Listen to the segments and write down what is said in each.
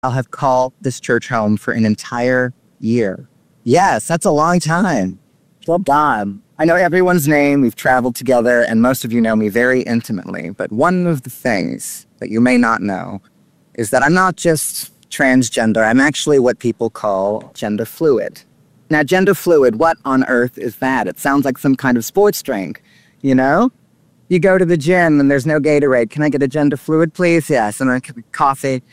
I'll have called this church home for an entire year. Yes, that's a long time. Well, God, I know everyone's name, we've traveled together, and most of you know me very intimately. But one of the things that you may not know is that I'm not just transgender. I'm actually what people call gender fluid. Now, gender fluid, what on earth is that? It sounds like some kind of sports drink, you know? You go to the gym and there's no Gatorade. Can I get a gender fluid, please? Yes, and a cup of coffee.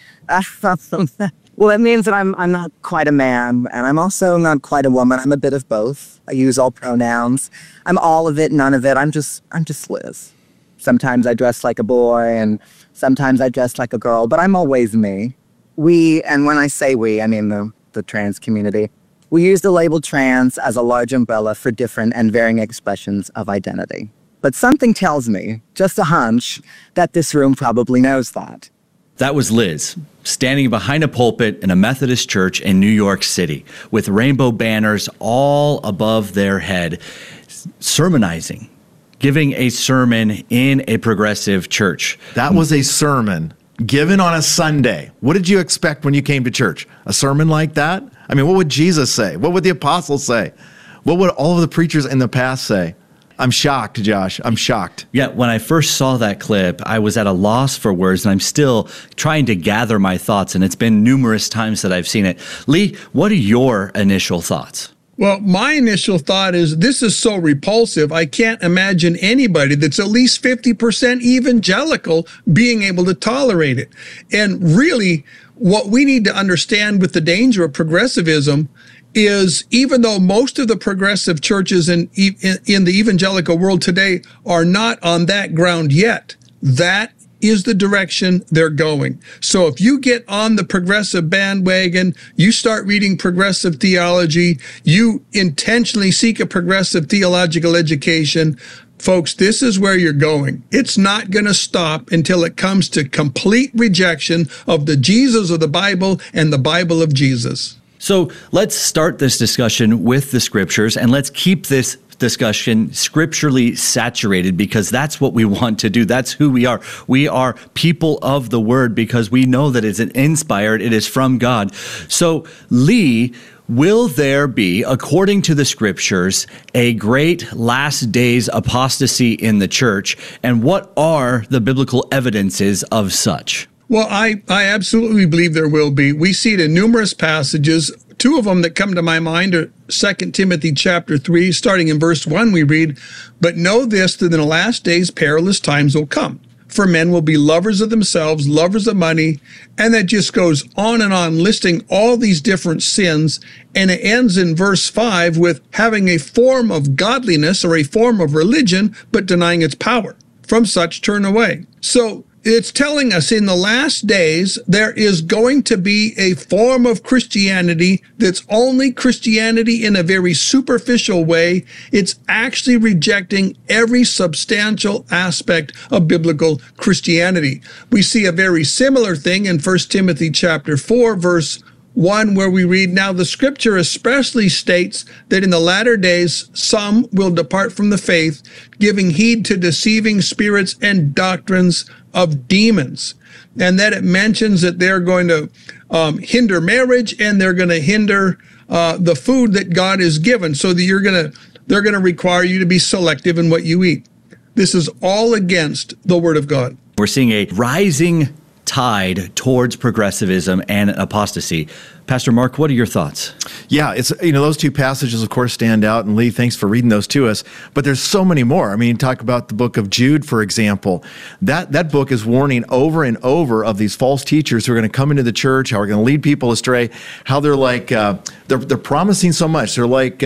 Well, it means that I'm not quite a man, and I'm also not quite a woman. I'm a bit of both. I use all pronouns. I'm all of it, none of it. I'm just Liz. Sometimes I dress like a boy, and sometimes I dress like a girl, but I'm always me. We, and when I say we, I mean the trans community, we use the label trans as a large umbrella for different and varying expressions of identity. But something tells me, just a hunch, that this room probably knows that. That was Liz, standing behind a pulpit in a Methodist church in New York City, with rainbow banners all above their head, sermonizing, giving a sermon in a progressive church. That was a sermon given on a Sunday. What did you expect when you came to church? A sermon like that? I mean, what would Jesus say? What would the apostles say? What would all of the preachers in the past say? I'm shocked, Josh. I'm shocked. Yeah, when I first saw that clip, I was at a loss for words, and I'm still trying to gather my thoughts, and it's been numerous times that I've seen it. Lee, what are your initial thoughts? Well, my initial thought is this is so repulsive. I can't imagine anybody that's at least 50% evangelical being able to tolerate it. And really, what we need to understand with the danger of progressivism is, even though most of the progressive churches in the evangelical world today are not on that ground yet, that is the direction they're going. So if you get on the progressive bandwagon, you start reading progressive theology, you intentionally seek a progressive theological education, folks, this is where you're going. It's not going to stop until it comes to complete rejection of the Jesus of the Bible and the Bible of Jesus. So let's start this discussion with the scriptures, and let's keep this discussion scripturally saturated, because that's what we want to do. That's who we are. We are people of the word because we know that it's inspired. It is from God. So, Lee, will there be, according to the scriptures, a great last days apostasy in the church? And what are the biblical evidences of such? Well, I absolutely believe there will be. We see it in numerous passages. Two of them that come to my mind are 2 Timothy chapter 3, starting in verse 1, we read, "But know this, that in the last days perilous times will come. For men will be lovers of themselves, lovers of money," and that just goes on and on, listing all these different sins. And it ends in verse 5 with having a form of godliness or a form of religion, but denying its power. From such turn away. So it's telling us in the last days, there is going to be a form of Christianity that's only Christianity in a very superficial way. It's actually rejecting every substantial aspect of biblical Christianity. We see a very similar thing in 1 Timothy chapter 4, verse 1, where we read, "Now the scripture especially states that in the latter days some will depart from the faith, giving heed to deceiving spirits and doctrines of demons." And that it mentions that they're going to hinder marriage, and they're going to hinder the food that God has given, so that they're going to require you to be selective in what you eat. This is all against the Word of God. We're seeing a rising tide towards progressivism and apostasy. Pastor Mark, what are your thoughts? Yeah, it's, those two passages, of course, stand out. And Lee, thanks for reading those to us. But there's so many more. I mean, talk about the book of Jude, for example. That book is warning over and over of these false teachers who are going to come into the church, how are going to lead people astray, how they're like, they're promising so much. They're like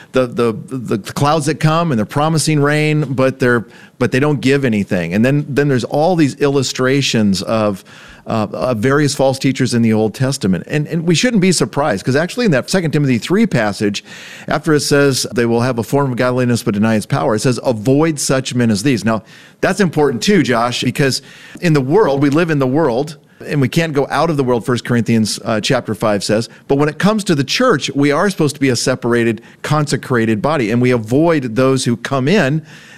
the clouds that come, and they're promising rain, but they don't give anything. And then there's all these illustrations of various false teachers in the Old Testament. And we shouldn't be surprised, because actually in that 2 Timothy 3 passage, after it says they will have a form of godliness but deny its power, it says, "Avoid such men as these." Now, that's important too, Josh, because in the world, we live in the world, and we can't go out of the world, 1 Corinthians chapter 5 says. But when it comes to the church, we are supposed to be a separated, consecrated body, and we avoid those who come in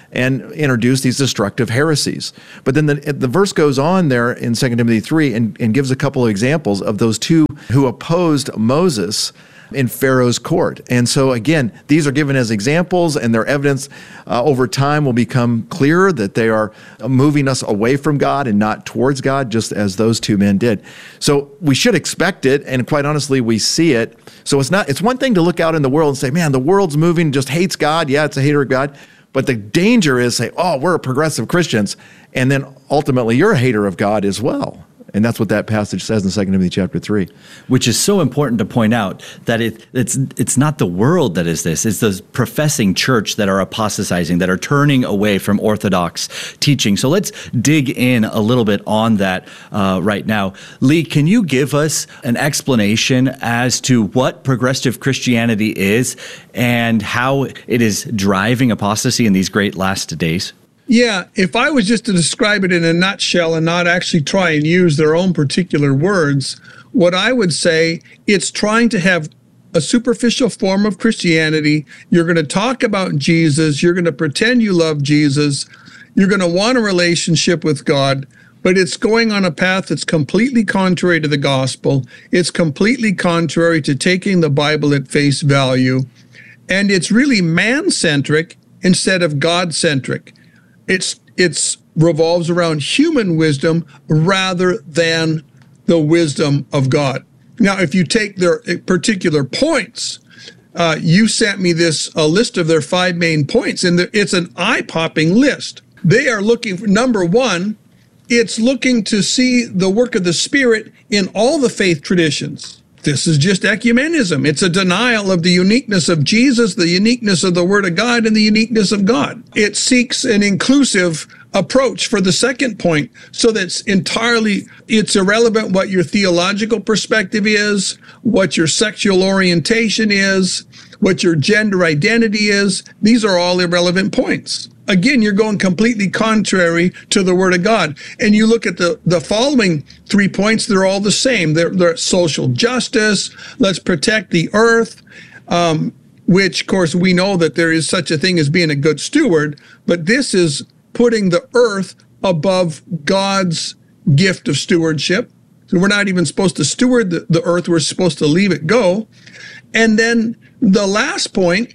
and introduce these destructive heresies. But then the verse goes on there in 2 Timothy 3 and gives a couple of examples of those two who opposed Moses in Pharaoh's court. And so again, these are given as examples, and their evidence over time will become clearer that they are moving us away from God and not towards God, just as those two men did. So we should expect it, and quite honestly, we see it. So it's one thing to look out in the world and say, man, the world's moving, just hates God. Yeah, it's a hater of God. But the danger is say, oh, we're progressive Christians, and then ultimately you're a hater of God as well. And that's what that passage says in 2 Timothy chapter 3. Which is so important to point out that it's not the world that is this. It's the professing church that are apostatizing, that are turning away from orthodox teaching. So let's dig in a little bit on that right now. Lee, can you give us an explanation as to what progressive Christianity is and how it is driving apostasy in these great last days? Yeah, if I was just to describe it in a nutshell and not actually try and use their own particular words, what I would say, it's trying to have a superficial form of Christianity. You're going to talk about Jesus. You're going to pretend you love Jesus. You're going to want a relationship with God, but it's going on a path that's completely contrary to the gospel. It's completely contrary to taking the Bible at face value. And it's really man-centric instead of God-centric. It's revolves around human wisdom rather than the wisdom of God. Now, if you take their particular points, you sent me a list of their 5 main points, and it's an eye-popping list. They are looking for, number one, it's looking to see the work of the Spirit in all the faith traditions. This is just ecumenism. It's a denial of the uniqueness of Jesus, the uniqueness of the Word of God, and the uniqueness of God. It seeks an inclusive approach for the second point, so that it's irrelevant what your theological perspective is, what your sexual orientation is, what your gender identity is. These are all irrelevant points. Again, you're going completely contrary to the Word of God. And you look at the following 3 points, they're all the same. They're social justice, let's protect the earth, which, of course, we know that there is such a thing as being a good steward, but this is putting the earth above God's gift of stewardship. So we're not even supposed to steward the earth, we're supposed to leave it go. And then the last point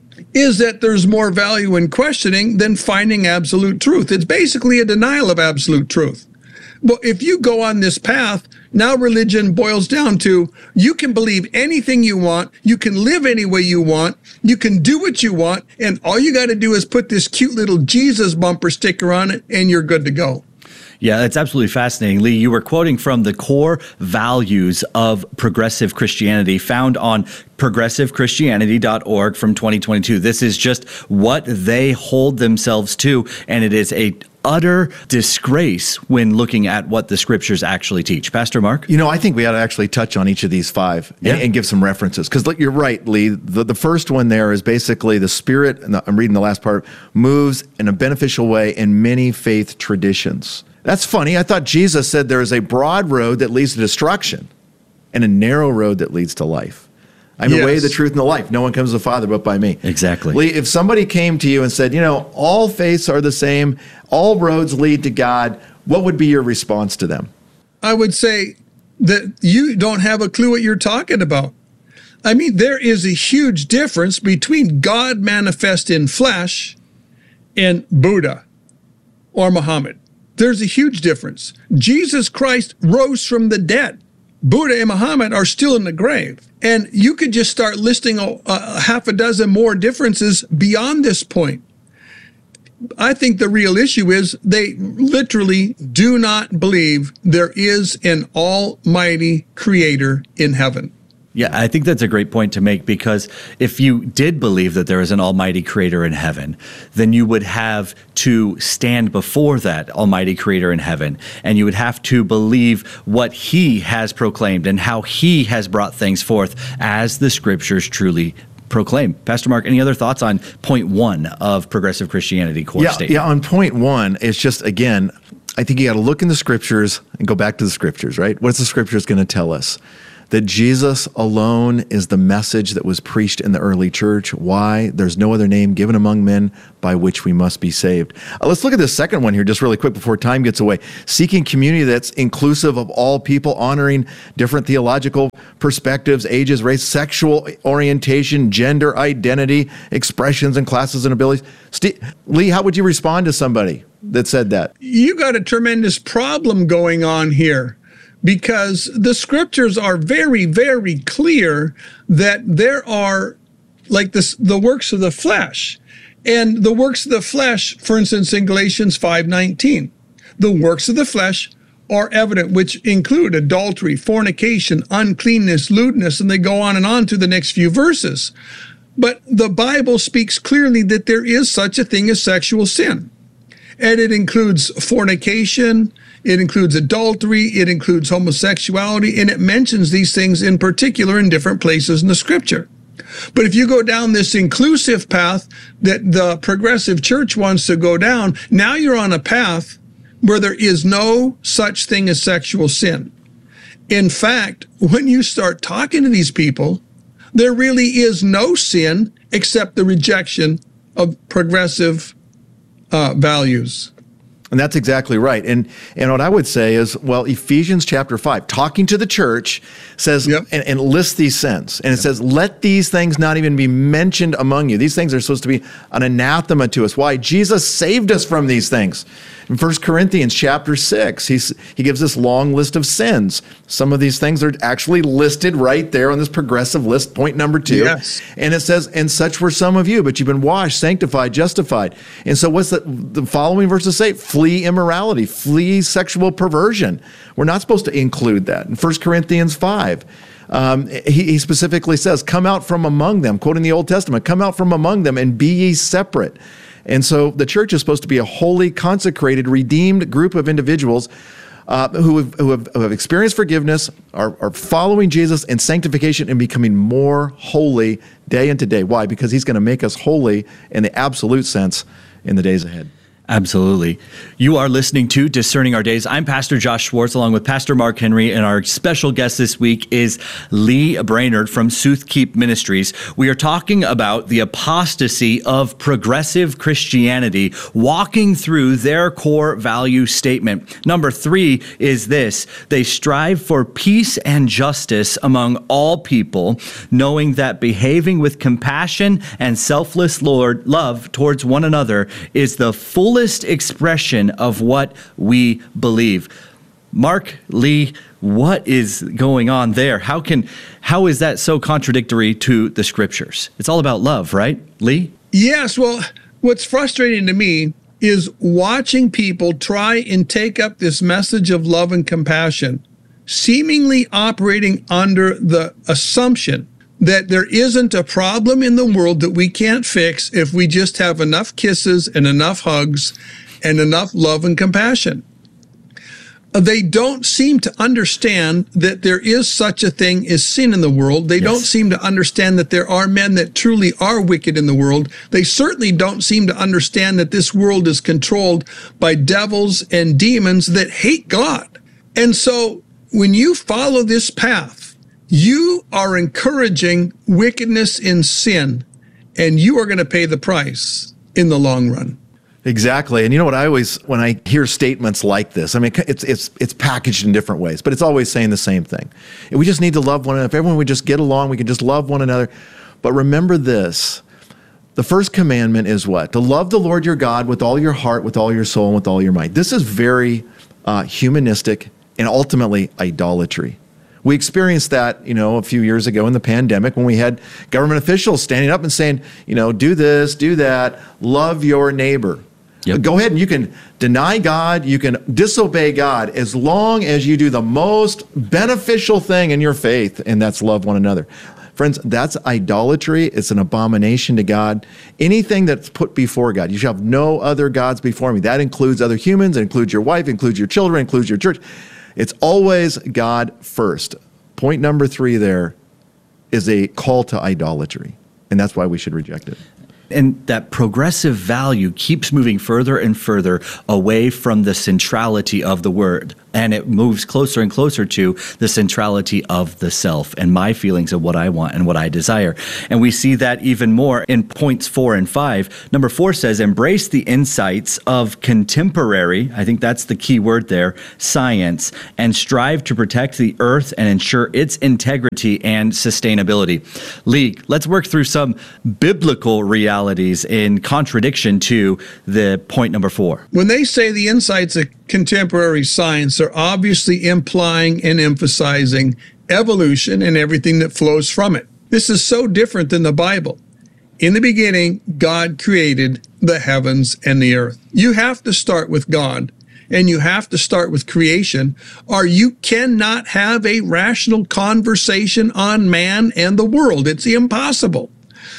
is that there's more value in questioning than finding absolute truth. It's basically a denial of absolute truth. Well, if you go on this path, now religion boils down to you can believe anything you want, you can live any way you want, you can do what you want, and all you got to do is put this cute little Jesus bumper sticker on it, and you're good to go. Yeah, that's absolutely fascinating. Lee, you were quoting from the core values of progressive Christianity found on progressivechristianity.org from 2022. This is just what they hold themselves to, and it is a utter disgrace when looking at what the scriptures actually teach. Pastor Mark? I think we ought to actually touch on each of these 5 and give some references. Because you're right, Lee. The first one there is basically the Spirit, and I'm reading the last part, moves in a beneficial way in many faith traditions. That's funny. I thought Jesus said there is a broad road that leads to destruction and a narrow road that leads to life. I'm the way, the truth, and the life. No one comes to the Father but by me. Exactly. Lee, if somebody came to you and said, all faiths are the same, all roads lead to God, what would be your response to them? I would say that you don't have a clue what you're talking about. I mean, there is a huge difference between God manifest in flesh and Buddha or Muhammad. There's a huge difference. Jesus Christ rose from the dead. Buddha and Muhammad are still in the grave. And you could just start listing a half a dozen more differences beyond this point. I think the real issue is they literally do not believe there is an almighty creator in heaven. Yeah, I think that's a great point to make, because if you did believe that there is an almighty creator in heaven, then you would have to stand before that almighty creator in heaven, and you would have to believe what he has proclaimed and how he has brought things forth as the scriptures truly proclaim. Pastor Mark, any other thoughts on point 1 of progressive Christianity core statement? Yeah, on point 1, it's just, again, I think you got to look in the scriptures and go back to the scriptures, right? What's the scriptures going to tell us? that Jesus alone is the message that was preached in the early church. Why? There's no other name given among men by which we must be saved. Let's look at this second one here just really quick before time gets away. Seeking community that's inclusive of all people, honoring different theological perspectives, ages, race, sexual orientation, gender identity, expressions and classes and abilities. Lee, how would you respond to somebody that said that? You got a tremendous problem going on here, because the scriptures are very, very clear that there are, like this, the works of the flesh. And the works of the flesh, for instance, in Galatians 5:19, the works of the flesh are evident, which include adultery, fornication, uncleanness, lewdness, and they go on to the next few verses. But the Bible speaks clearly that there is such a thing as sexual sin. And it includes fornication, it includes adultery, it includes homosexuality, and it mentions these things in particular in different places in the scripture. But if you go down this inclusive path that the progressive church wants to go down, now you're on a path where there is no such thing as sexual sin. In fact, when you start talking to these people, there really is no sin except the rejection of progressive values. And that's exactly right. And what I would say is, well, Ephesians chapter 5, talking to the church, says, and lists these sins. And it says, let these things not even be mentioned among you. These things are supposed to be an anathema to us. Why? Jesus saved us from these things. In 1 Corinthians chapter 6, he gives this long list of sins. Some of these things are actually listed right there on this progressive list, point number 2. Yes. And it says, and such were some of you, but you've been washed, sanctified, justified. And so what's the following verses say? Flee immorality, flee sexual perversion. We're not supposed to include that. In 1 Corinthians 5, he specifically says, come out from among them, quoting the Old Testament, come out from among them and be ye separate. And so the church is supposed to be a holy, consecrated, redeemed group of individuals who have experienced forgiveness, are following Jesus in sanctification and becoming more holy day into day. Why? Because he's going to make us holy in the absolute sense in the days ahead. Absolutely. You are listening to Discerning Our Days. I'm Pastor Josh Schwartz, along with Pastor Mark Henry, and our special guest this week is Lee Brainerd from Soothkeep Ministries. We are talking about the apostasy of progressive Christianity, walking through their core value statement. Number 3 is this: they strive for peace and justice among all people, knowing that behaving with compassion and selfless love towards one another is the fullest expression of what we believe. Mark, Lee, what is going on there? How is that so contradictory to the scriptures? It's all about love, right, Lee? Yes. Well, what's frustrating to me is watching people try and take up this message of love and compassion, seemingly operating under the assumption that there isn't a problem in the world that we can't fix if we just have enough kisses and enough hugs and enough love and compassion. They don't seem to understand that there is such a thing as sin in the world. They don't seem to understand that there are men that truly are wicked in the world. They certainly don't seem to understand that this world is controlled by devils and demons that hate God. And so when you follow this path, you are encouraging wickedness in sin, and you are going to pay the price in the long run. Exactly. And you know what, when I hear statements like this, I mean, it's packaged in different ways, but it's always saying the same thing. We just need to love one another. If everyone would just get along, we can just love one another. But remember this: the first commandment is what? To love the Lord your God with all your heart, with all your soul, and with all your might. This is very humanistic and ultimately idolatry. We experienced that, a few years ago in the pandemic when we had government officials standing up and saying, do this, do that, love your neighbor. Yep. Go ahead and you can deny God, you can disobey God as long as you do the most beneficial thing in your faith, and that's love one another. Friends, that's idolatry. It's an abomination to God. Anything that's put before God, you shall have no other gods before me. That includes other humans, it includes your wife, includes your children, includes your church. It's always God first. Point number 3 there is a call to idolatry, and that's why we should reject it. And that progressive value keeps moving further and further away from the centrality of the word. And it moves closer and closer to the centrality of the self and my feelings of what I want and what I desire. And we see that even more in points 4 and 5. Number 4 says, embrace the insights of contemporary, I think that's the key word there, science, and strive to protect the earth and ensure its integrity and sustainability. Lee, let's work through some biblical realities in contradiction to the point number 4. When they say the insights of contemporary science, they're obviously implying and emphasizing evolution and everything that flows from it. This is so different than the Bible. In the beginning, God created the heavens and the earth. You have to start with God, and you have to start with creation, or you cannot have a rational conversation on man and the world. It's impossible.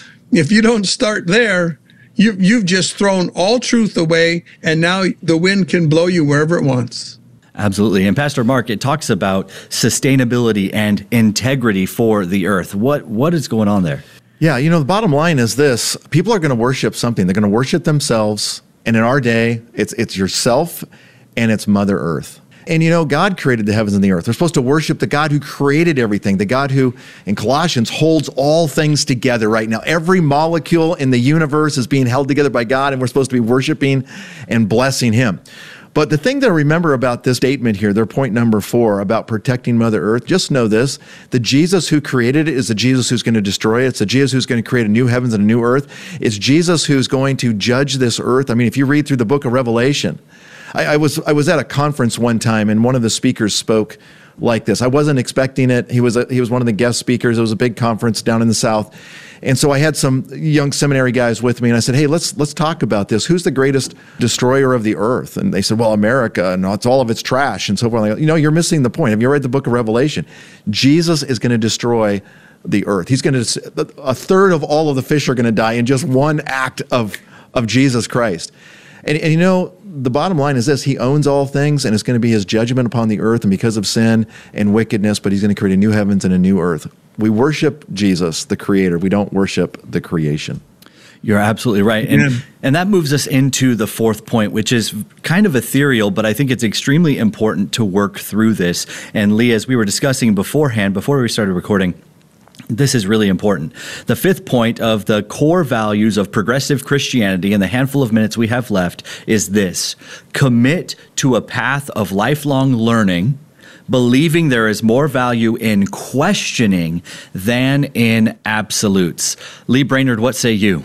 If you don't start there, you've just thrown all truth away, and now the wind can blow you wherever it wants. Absolutely. And Pastor Mark, it talks about sustainability and integrity for the earth. What is going on there? Yeah, the bottom line is this. People are going to worship something. They're going to worship themselves. And in our day, it's yourself and it's Mother Earth. And God created the heavens and the earth. We're supposed to worship the God who created everything, the God who, in Colossians, holds all things together right now. Every molecule in the universe is being held together by God, and we're supposed to be worshiping and blessing Him. But the thing to remember about this statement here, their point number 4 about protecting Mother Earth, just know this: the Jesus who created it is the Jesus who's going to destroy it. It's the Jesus who's going to create a new heavens and a new earth. It's Jesus who's going to judge this earth. I mean, if you read through the book of Revelation, I was at a conference one time, and one of the speakers spoke like this. I wasn't expecting it. He was one of the guest speakers. It was a big conference down in the South. And so I had some young seminary guys with me, and I said, hey, let's talk about this. Who's the greatest destroyer of the earth? And they said, well, America, and it's all of its trash and so forth. I'm like, you're missing the point. Have you read the book of Revelation? Jesus is going to destroy the earth. He's going to, a third of all of the fish are going to die in just one act of Jesus Christ. And the bottom line is this: He owns all things, and it's going to be His judgment upon the earth, and because of sin and wickedness, but He's going to create a new heavens and a new earth. We worship Jesus, the Creator. We don't worship the creation. You're absolutely right. And that moves us into the 4th point, which is kind of ethereal, but I think it's extremely important to work through this. And Lee, as we were discussing beforehand, before we started recording, this is really important. The 5th point of the core values of progressive Christianity in the handful of minutes we have left is this: commit to a path of lifelong learning, believing there is more value in questioning than in absolutes. Lee Brainerd, what say you?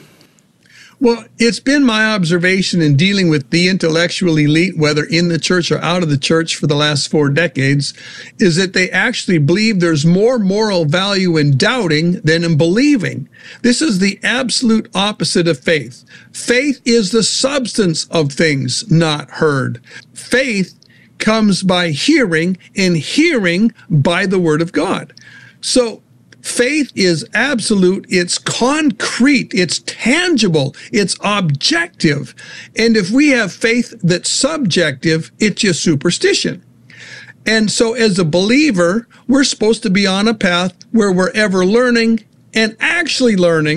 Well, it's been my observation in dealing with the intellectual elite, whether in the church or out of the church for the last 4 decades, is that they actually believe there's more moral value in doubting than in believing. This is the absolute opposite of faith. Faith is the substance of things not heard. Faith comes by hearing, and hearing by the Word of God. So faith is absolute, it's concrete, it's tangible, it's objective. And if we have faith that's subjective, it's just superstition. And so as a believer, we're supposed to be on a path where we're ever learning and actually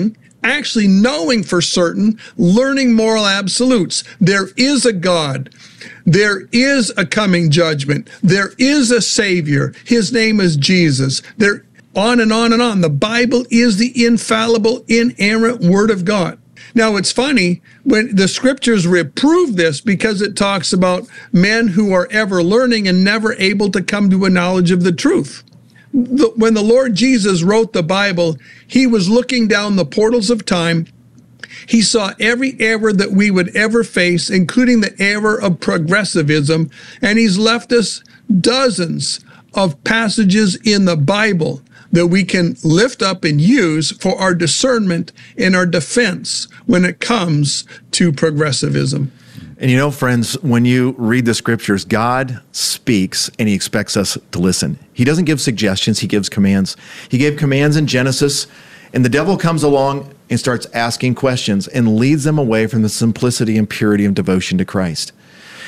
knowing for certain, learning moral absolutes. There is a God. There is a coming judgment. There is a Savior. His name is Jesus. On and on and on. The Bible is the infallible, inerrant Word of God. Now, it's funny when the Scriptures reprove this, because it talks about men who are ever learning and never able to come to a knowledge of the truth. When the Lord Jesus wrote the Bible, He was looking down the portals of time. He saw every error that we would ever face, including the error of progressivism, and He's left us dozens of passages in the Bible that we can lift up and use for our discernment and our defense when it comes to progressivism. And friends, when you read the Scriptures, God speaks and He expects us to listen. He doesn't give suggestions, He gives commands. He gave commands in Genesis, and the devil comes along and starts asking questions and leads them away from the simplicity and purity of devotion to Christ.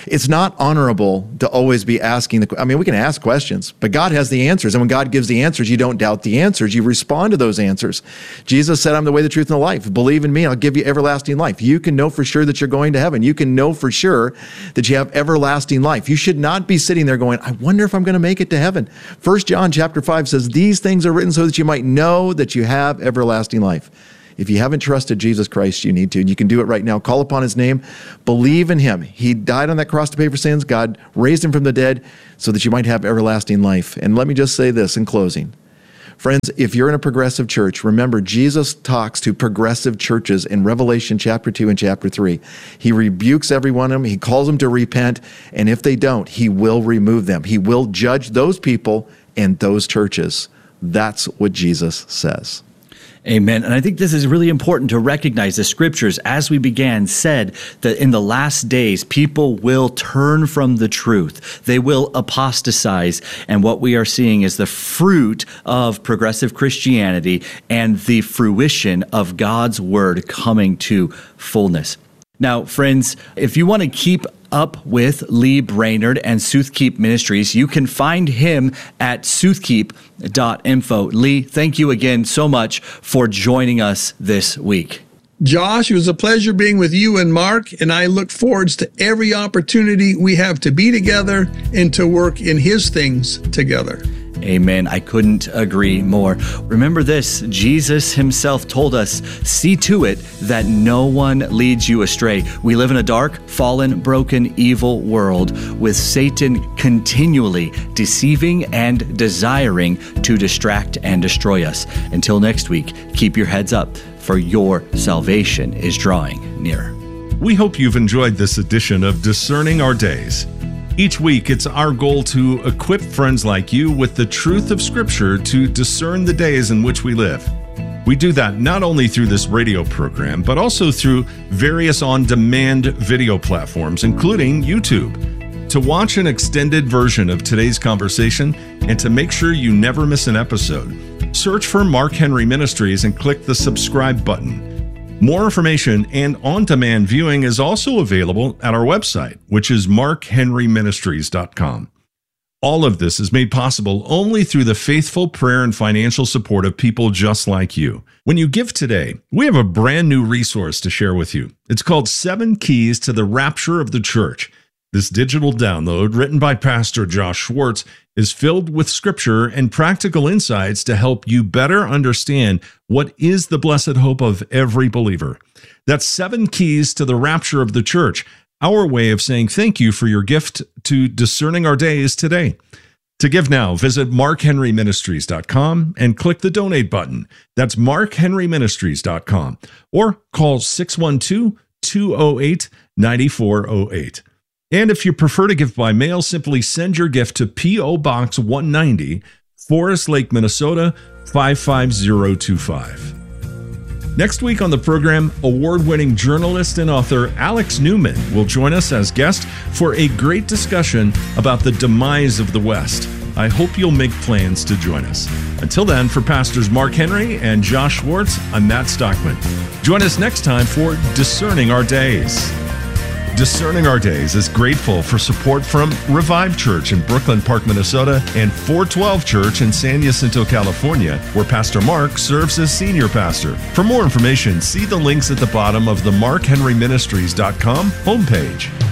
It's not honorable to always be asking we can ask questions, but God has the answers. And when God gives the answers, you don't doubt the answers. You respond to those answers. Jesus said, I'm the way, the truth, and the life. Believe in me, I'll give you everlasting life. You can know for sure that you're going to heaven. You can know for sure that you have everlasting life. You should not be sitting there going, I wonder if I'm going to make it to heaven. 1 John chapter 5 says, these things are written so that you might know that you have everlasting life. If you haven't trusted Jesus Christ, you need to. And you can do it right now. Call upon his name. Believe in him. He died on that cross to pay for sins. God raised him from the dead so that you might have everlasting life. And let me just say this in closing. Friends, if you're in a progressive church, remember Jesus talks to progressive churches in Revelation chapter 2 and chapter 3. He rebukes every one of them. He calls them to repent. And if they don't, he will remove them. He will judge those people and those churches. That's what Jesus says. Amen. And I think this is really important to recognize. The scriptures, as we began, said that in the last days, people will turn from the truth. They will apostatize. And what we are seeing is the fruit of progressive Christianity and the fruition of God's word coming to fullness. Now, friends, if you want to keep up with Lee Brainerd and Soothkeep Ministries, you can find him at soothkeep.info. Lee, thank you again so much for joining us this week. Josh, it was a pleasure being with you and Mark, and I look forward to every opportunity we have to be together and to work in his things together. Amen. I couldn't agree more. Remember this, Jesus himself told us, see to it that no one leads you astray. We live in a dark, fallen, broken, evil world with Satan continually deceiving and desiring to distract and destroy us. Until next week, keep your heads up, for your salvation is drawing nearer. We hope you've enjoyed this edition of Discerning Our Days. Each week, it's our goal to equip friends like you with the truth of Scripture to discern the days in which we live. We do that not only through this radio program, but also through various on-demand video platforms, including YouTube. To watch an extended version of today's conversation and to make sure you never miss an episode, search for Mark Henry Ministries and click the subscribe button. More information and on-demand viewing is also available at our website, which is markhenryministries.com. All of this is made possible only through the faithful prayer and financial support of people just like you. When you give today, we have a brand new resource to share with you. It's called 7 Keys to the Rapture of the Church. This digital download, written by Pastor Josh Schwartz, is filled with scripture and practical insights to help you better understand what is the blessed hope of every believer. That's 7 Keys to the Rapture of the Church, our way of saying thank you for your gift to Discerning Our Days today. To give now, visit markhenryministries.com and click the donate button. That's markhenryministries.com, or call 612-208-9408. And if you prefer to give by mail, simply send your gift to P.O. Box 190, Forest Lake, Minnesota, 55025. Next week on the program, award-winning journalist and author Alex Newman will join us as guest for a great discussion about the demise of the West. I hope you'll make plans to join us. Until then, for Pastors Mark Henry and Josh Schwartz, I'm Matt Stockman. Join us next time for Discerning Our Days. Discerning Our Days is grateful for support from Revive Church in Brooklyn Park, Minnesota, and 412 Church in San Jacinto, California, where Pastor Mark serves as senior pastor. For more information, see the links at the bottom of the markhenryministries.com homepage.